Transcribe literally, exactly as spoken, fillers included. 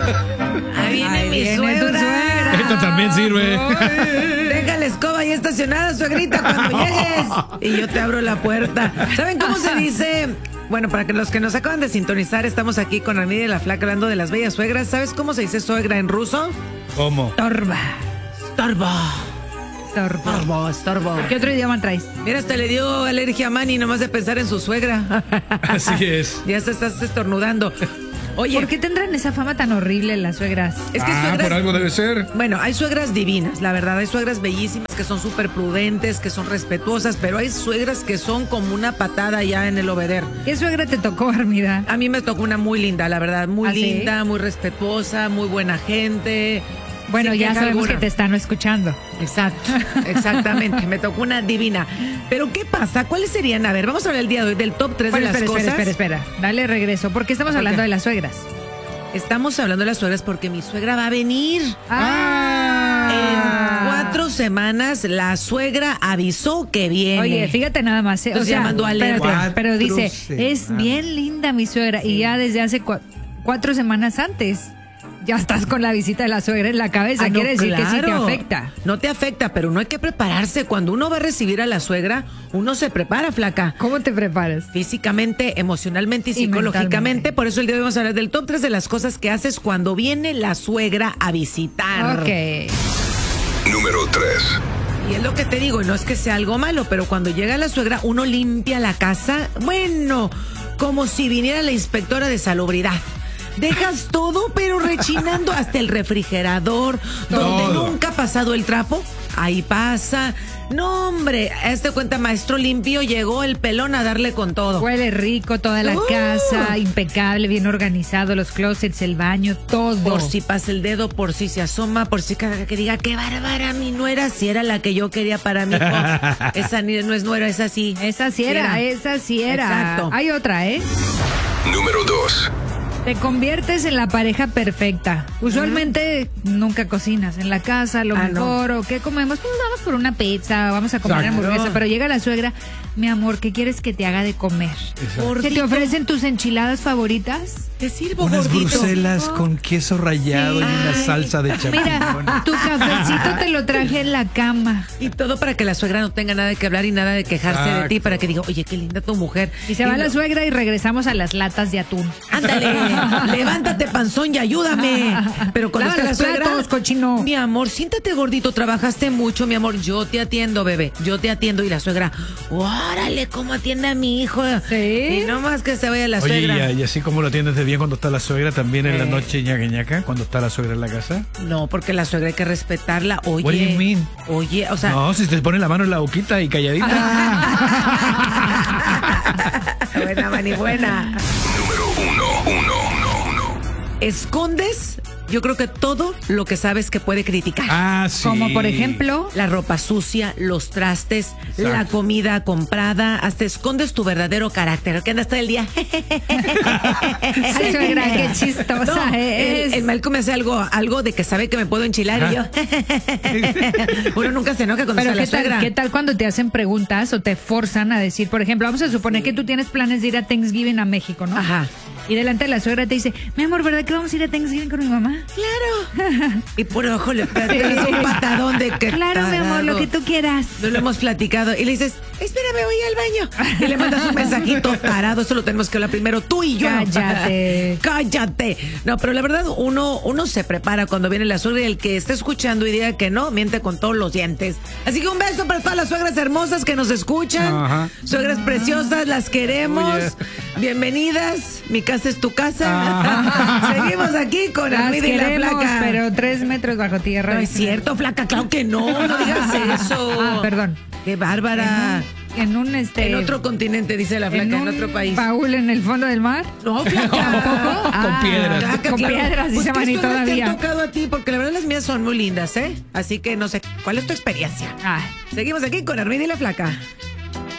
Ahí viene Ahí mi viene suegra. tu suegra. Esto también sirve. Deja la escoba ahí estacionada, suegrita, cuando llegues. Y yo te abro la puerta. ¿Saben cómo se dice? Bueno, para que los que nos acaban de sintonizar, estamos aquí con Armida y la Flaca hablando de las bellas suegras. ¿Sabes cómo se dice suegra en ruso? ¿Cómo? Torba. Estorbo. Torba. Estorbo, estorbo. ¿Qué otro idioma traes? Mira, hasta le dio alergia a Manny nomás de pensar en su suegra. Así es. Ya se estás estornudando. Oye, ¿Por qué tendrán esa fama tan horrible las suegras? es que ah, suegras... por algo debe ser. Bueno, hay suegras divinas, la verdad, hay suegras bellísimas que son súper prudentes, que son respetuosas, pero hay suegras que son como una patada ya en el obeder. ¿Qué suegra te tocó, Armida? A mí me tocó una muy linda, la verdad, muy ¿Ah, sí? linda, muy respetuosa, muy buena gente. Bueno, Sin ya queja sabemos alguna. que te están escuchando. Exacto, exactamente, me tocó una divina. Pero ¿qué pasa? ¿Cuáles serían? A ver, vamos a hablar el día de hoy del top tres Bueno, de las espera, cosas. espera, espera, espera. Dale regreso. ¿Por qué estamos ¿Por hablando qué? de las suegras? Estamos hablando de las suegras porque mi suegra va a venir. Ah. En cuatro semanas la suegra avisó que viene. Oye, fíjate nada más. eh, O Entonces, sea, llamando a espérate, Cuatro pero dice, semanas. es bien linda mi suegra. Y ya desde hace cua- cuatro semanas antes, ya estás con la visita de la suegra en la cabeza. Ah, no, Quiere decir que sí te claro. afecta. No te afecta, pero no hay que prepararse. Cuando uno va a recibir a la suegra, uno se prepara, Flaca. ¿Cómo te preparas? Físicamente, emocionalmente y Y psicológicamente. mentalmente. Por eso el día de hoy vamos a hablar del top tres de las cosas que haces cuando viene la suegra a visitar. Ok. Número tres. Y es lo que te digo, y no es que sea algo malo, pero cuando llega la suegra, uno limpia la casa, bueno, como si viniera la inspectora de salubridad. Dejas todo, pero rechinando hasta el refrigerador, donde Todo. nunca ha pasado el trapo. Ahí pasa. No, hombre, este cuenta maestro limpio, llegó el pelón a darle con todo. Huele rico, toda la Uh. casa, impecable, bien organizado, los closets, el baño, todo. Por si pasa el dedo, por si se asoma, por si cada que diga, qué bárbara mi nuera, si era la que yo quería para mi hijo. Esa ni- no es nuera, esa sí. Esa sí era, Sí era. esa sí era. Exacto. Hay otra, ¿eh? Número dos. Te conviertes en la pareja perfecta. Usualmente nunca cocinas en la casa, a lo Ah, mejor, o qué comemos, pues vamos por una pizza, vamos a comer Exacto. hamburguesa, pero llega la suegra, mi amor, ¿qué quieres que te haga de comer? ¿Se Gordito, te ofrecen tus enchiladas favoritas? te sirvo, Unas gordito. bruselas con queso rallado Sí. y una Ay. salsa de Mira, champiñón. tu cafecito te lo traje en la cama. Y todo para que la suegra no tenga nada de que hablar y nada de quejarse de Exacto. ti, para que diga, oye, qué linda tu mujer. Y se va lo- la suegra y regresamos a las latas de atún. Ándale, levántate, panzón, y ayúdame. Pero cuando Lava está la los suegra, platos, cochino. mi amor, siéntate gordito, trabajaste mucho, mi amor, yo te atiendo, bebé, yo te atiendo. Y la suegra, órale, cómo atiende a mi hijo. Sí. Y no más que se vaya la Oye, y, suegra. y así como lo atiendes de bien cuando está la suegra, también en la Eh. noche ñaca ñaca, cuando está la suegra en la casa. No, porque la suegra hay que respetarla. Oye, What do you mean? oye, o sea, No, si te pone la mano en la boquita y calladita. buena, mani, buena. Número uno. Uno. Uno. Uno. Escondes, yo creo que todo lo que sabes que puede criticar. Ah, sí. Como por ejemplo, La ropa sucia, los trastes, Exacto. la comida comprada, hasta escondes tu verdadero carácter, que andas todo el día. ay, suegra, qué chistosa No, es. el, el Malcolm me hace algo, algo de que sabe que me puedo enchilar y yo. Uno nunca se enoja cuando Pero está la ¿qué tal, suegra. ¿qué tal cuando te hacen preguntas o te forzan a decir, por ejemplo, vamos a suponer que tú tienes planes de ir a Thanksgiving a México, ¿no? Ajá. Y delante de la suegra te dice, mi amor, ¿verdad que vamos a ir a Thanksgiving con mi mamá? Claro. Y por ojo le pegas un patadón de que. Claro, mi amor, lo tarado. que tú quieras. No lo hemos platicado. Y le dices, espérame, voy al baño. Y le mandas un mensajito tarado. Eso lo tenemos que hablar primero tú y yo. Cállate. Cállate. No, pero la verdad, uno, uno se prepara cuando viene la suegra y el que esté escuchando y diga que no, miente con todos los dientes. Así que un beso para todas las suegras hermosas que nos escuchan. Ajá. Suegras preciosas, las queremos. Oye. Bienvenidas. Mi casa es tu casa. Ajá. Seguimos aquí con Las Armida y la queremos, Flaca. pero tres metros bajo tierra. No es cierto, Flaca, claro que no, no digas eso. Ah, perdón. Qué bárbara. En un, este... En otro continente, dice la Flaca, en, un otro país. baúl en el fondo del mar. No, Flaca. ¿Tampoco? Con Ah, piedras. Flaca, Con claro. piedras, Pues, dice ¿qué Mani suegras te han todavía. tocado a ti? Porque la verdad las mías son muy lindas, ¿eh? Así que no sé, ¿cuál es tu experiencia? Ah. Seguimos aquí con Armida y la Flaca.